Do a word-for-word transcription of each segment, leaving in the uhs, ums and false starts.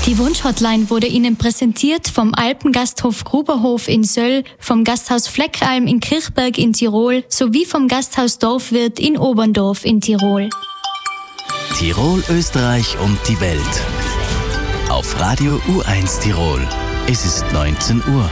Die Wunschhotline wurde Ihnen präsentiert vom Alpengasthof Gruberhof in Söll, vom Gasthaus Fleckralm in Kirchberg in Tirol sowie vom Gasthaus Dorfwirt in Oberndorf in Tirol. Tirol, Österreich und die Welt. Auf Radio U eins Tirol. Es ist neunzehn Uhr.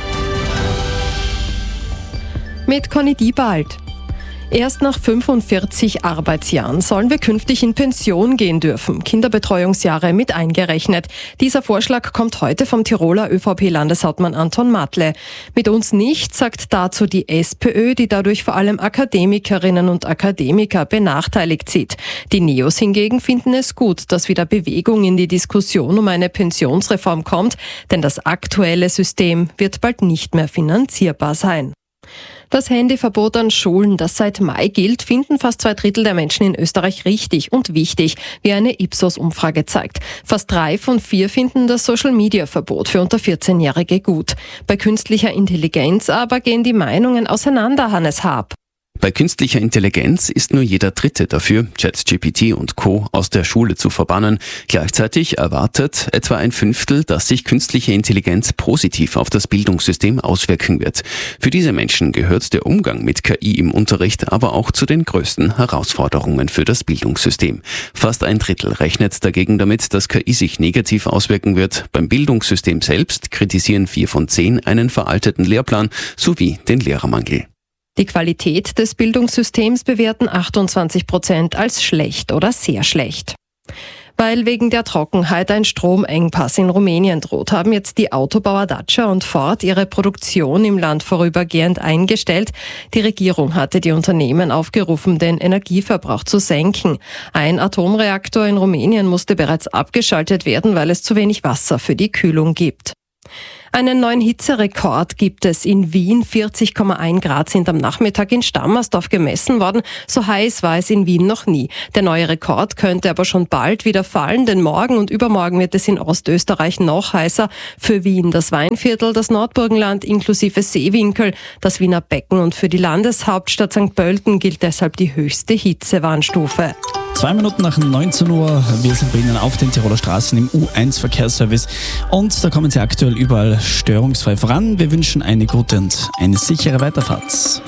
Mit Conny Diebald. Erst nach fünfundvierzig Arbeitsjahren sollen wir künftig in Pension gehen dürfen, Kinderbetreuungsjahre mit eingerechnet. Dieser Vorschlag kommt heute vom Tiroler ÖVP-Landeshauptmann Anton Matle. Mit uns nicht, sagt dazu die SPÖ, die dadurch vor allem Akademikerinnen und Akademiker benachteiligt sieht. Die Neos hingegen finden es gut, dass wieder Bewegung in die Diskussion um eine Pensionsreform kommt, denn das aktuelle System wird bald nicht mehr finanzierbar sein. Das Handyverbot an Schulen, das seit Mai gilt, finden fast zwei Drittel der Menschen in Österreich richtig und wichtig, wie eine Ipsos-Umfrage zeigt. Fast drei von vier finden das Social-Media-Verbot für unter vierzehnjährige gut. Bei künstlicher Intelligenz aber gehen die Meinungen auseinander, Hannes Haab. Bei künstlicher Intelligenz ist nur jeder Dritte dafür, ChatGPT und Co. aus der Schule zu verbannen. Gleichzeitig erwartet etwa ein Fünftel, dass sich künstliche Intelligenz positiv auf das Bildungssystem auswirken wird. Für diese Menschen gehört der Umgang mit K I im Unterricht aber auch zu den größten Herausforderungen für das Bildungssystem. Fast ein Drittel rechnet dagegen damit, dass K I sich negativ auswirken wird. Beim Bildungssystem selbst kritisieren vier von zehn einen veralteten Lehrplan sowie den Lehrermangel. Die Qualität des Bildungssystems bewerten achtundzwanzig Prozent als schlecht oder sehr schlecht. Weil wegen der Trockenheit ein Stromengpass in Rumänien droht, haben jetzt die Autobauer Dacia und Ford ihre Produktion im Land vorübergehend eingestellt. Die Regierung hatte die Unternehmen aufgerufen, den Energieverbrauch zu senken. Ein Atomreaktor in Rumänien musste bereits abgeschaltet werden, weil es zu wenig Wasser für die Kühlung gibt. Einen neuen Hitzerekord gibt es in Wien. vierzig Komma eins Grad sind am Nachmittag in Stammersdorf gemessen worden. So heiß war es in Wien noch nie. Der neue Rekord könnte aber schon bald wieder fallen, denn morgen und übermorgen wird es in Ostösterreich noch heißer. Für Wien das Weinviertel, das Nordburgenland inklusive Seewinkel, das Wiener Becken und für die Landeshauptstadt Sankt Pölten gilt deshalb die höchste Hitzewarnstufe. Zwei Minuten nach neunzehn Uhr, wir sind bei Ihnen auf den Tiroler Straßen im U eins Verkehrsservice und da kommen Sie aktuell überall störungsfrei voran. Wir wünschen eine gute und eine sichere Weiterfahrt.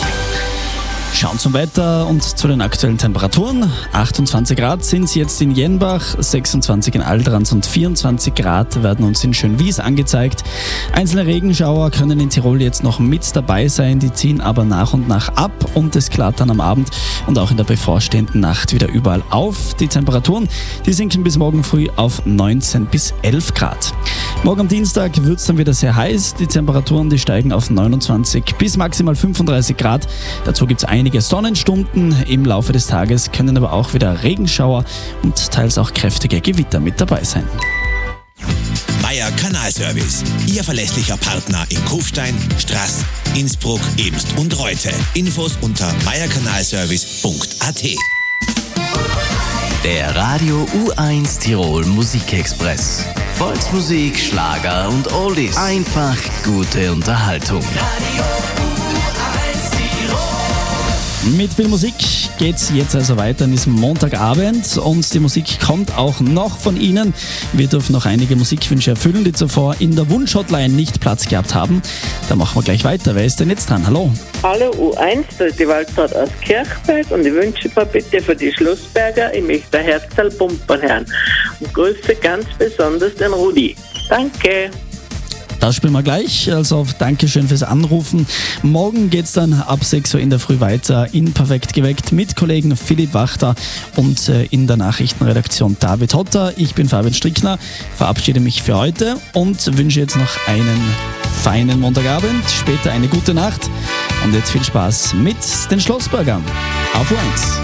Schauen zum Wetter und zu den aktuellen Temperaturen. achtundzwanzig Grad sind es jetzt in Jenbach, sechsundzwanzig in Altrans und vierundzwanzig Grad werden uns in Schönwies angezeigt. Einzelne Regenschauer können in Tirol jetzt noch mit dabei sein, die ziehen aber nach und nach ab und es klart dann am Abend und auch in der bevorstehenden Nacht wieder überall auf. Die Temperaturen, die sinken bis morgen früh auf neunzehn bis elf Grad. Morgen am Dienstag wird es dann wieder sehr heiß. Die Temperaturen, die steigen auf neunundzwanzig bis maximal fünfunddreißig Grad. Dazu gibt es einige Sonnenstunden im Laufe des Tages, können aber auch wieder Regenschauer und teils auch kräftige Gewitter mit dabei sein. Meier Kanalservice, Ihr verlässlicher Partner in Kufstein, Straß, Innsbruck, Ebst und Reute. Infos unter meierkanalservice punkt a t. Der Radio U eins Tirol Musikexpress. Volksmusik, Schlager und Oldies. Einfach gute Unterhaltung. Radio U eins Tirol. Mit viel Musik geht's jetzt also weiter an diesem Montagabend und die Musik kommt auch noch von Ihnen. Wir dürfen noch einige Musikwünsche erfüllen, die zuvor in der Wunschhotline nicht Platz gehabt haben. Da machen wir gleich weiter. Wer ist denn jetzt dran? Hallo. Hallo U eins, das ist die Waltraud aus Kirchberg und ich wünsche mir bitte für die Schlossberger, ich möchte ein Herzl Pumper hören und grüße ganz besonders den Rudi. Danke. Das spielen wir gleich, also Dankeschön fürs Anrufen. Morgen geht's dann ab sechs Uhr in der Früh weiter in Perfekt geweckt mit Kollegen Philipp Wachter und äh, in der Nachrichtenredaktion David Hotter. Ich bin Fabian Strickner, verabschiede mich für heute und wünsche jetzt noch einen feinen Montagabend, später eine gute Nacht und jetzt viel Spaß mit den Schlossbergern auf U eins.